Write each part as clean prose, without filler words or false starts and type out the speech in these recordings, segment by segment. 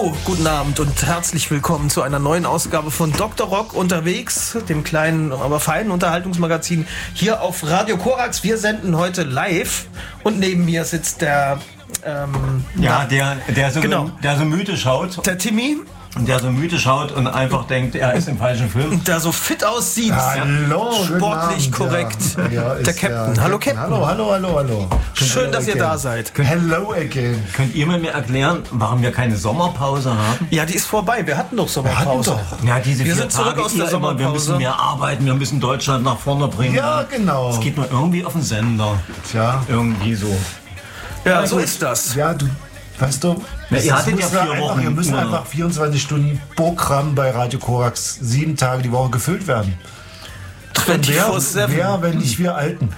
Hallo, guten Abend und herzlich willkommen zu einer neuen Ausgabe von Dr. Rock unterwegs, dem kleinen, aber feinen Unterhaltungsmagazin hier auf Radio Korax. Wir senden heute live und neben mir sitzt der der so müde schaut. Der Timmy. Der so müde schaut und einfach denkt, er ist im falschen Film. Der so fit aussieht. Hallo, sportlich korrekt. Ja, der Captain. Hallo Captain. Hallo. Schön, dass ihr da seid. Hello again. Könnt ihr mir erklären, warum wir keine Sommerpause haben? Ja, die ist vorbei. Wir hatten doch Sommerpause. Ja, diese wir 4 sind zurück Tage aus der Sommerpause. Wir müssen mehr arbeiten, wir müssen Deutschland nach vorne bringen. Ja, genau. Es geht nur irgendwie auf den Sender. Tja. Irgendwie so. Ja, so ist das. Ja, du, weißt du, ihr hattet ja 4 Wochen. Wir müssen einfach 24 Stunden Programm bei Radio Korax 7 Tage die Woche gefüllt werden. 24/7. Wer, wenn nicht wir Alten?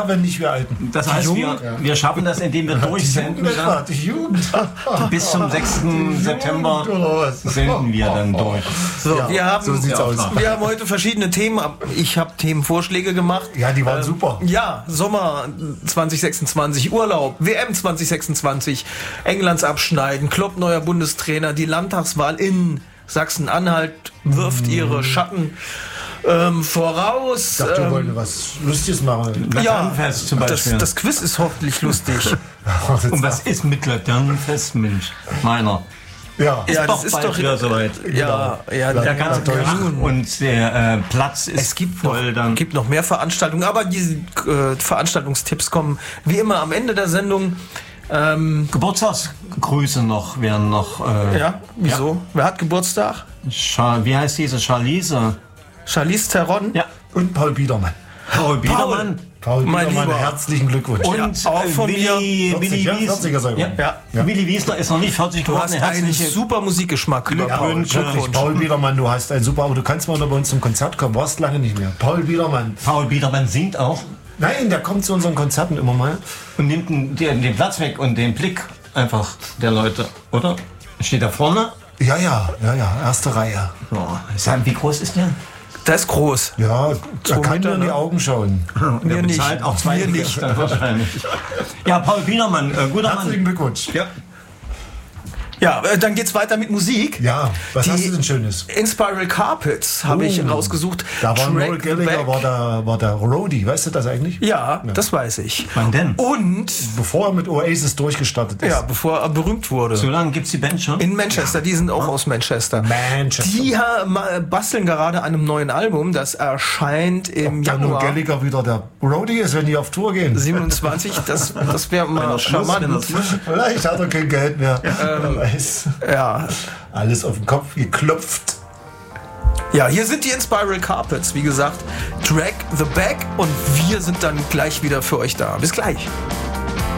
Das heißt, wir schaffen das, indem wir durchsenden. Die Jugend. Bis zum 6. September senden wir dann durch. So, ja, so sieht's aus. Wir haben heute verschiedene Themen. Ich habe Themenvorschläge gemacht. Ja, die waren super. Ja, Sommer 2026, Urlaub, WM 2026, Englands Abschneiden, Klopp neuer Bundestrainer, die Landtagswahl in Sachsen-Anhalt wirft ihre Schatten voraus. Ich dachte, wir wollten was Lustiges machen. Laternenfest zum Beispiel. Das Quiz ist hoffentlich lustig. Und was ist mit Laternenfest, Mensch? Meiner. Ja, Das ist doch wieder soweit. Ja, Der ganze Krach und der Platz ist voll. Es gibt noch mehr Veranstaltungen, aber diese Veranstaltungstipps kommen wie immer am Ende der Sendung. Geburtstagsgrüße wären noch. Wieso? Ja. Wer hat Geburtstag? Wie heißt diese Charlize? Charlize Theron? Ja. Und Paul Biedermann. Paul Biedermann, herzlichen Glückwunsch. Und auch von Willi Wiesler. Ja. Willi Wiesler ist noch nicht 40 Du geworden. hast einen super Musikgeschmack. Glückwünsche. Paul Biedermann, du hast ein super, aber du kannst mal bei uns zum Konzert kommen. Warst lange nicht mehr. Paul Biedermann singt auch. Nein, der kommt zu unseren Konzerten immer mal. Und nimmt den Platz weg und den Blick einfach der Leute, oder? Steht da vorne? Ja, erste Reihe. Wie groß ist der? Das ist groß. Ja, er kann nur in die Augen schauen. Der bezahlt auch 2 nicht. Wahrscheinlich. Ja, Paul Biedermann, guter Mann. Herzlichen Glückwunsch. Ja, dann geht's weiter mit Musik. Ja, was hast du denn Schönes? Inspiral Carpets habe ich rausgesucht. Da war Noel Gallagher, war der Roadie, weißt du das eigentlich? Ja, das weiß ich. Wann denn? Und bevor er mit Oasis durchgestartet ist. Ja, bevor er berühmt wurde. So lange gibt's die Band schon? In Manchester, die sind auch aus Manchester. Die basteln gerade an einem neuen Album, das erscheint im Januar. Noel Gallagher wieder der Roadie ist, wenn die auf Tour gehen. 27, das wäre mal charmant. Vielleicht hat er kein Geld mehr. Ja. Alles auf den Kopf geklopft. Ja, hier sind die Inspiral Carpets, wie gesagt. Drag the Back und wir sind dann gleich wieder für euch da. Bis gleich.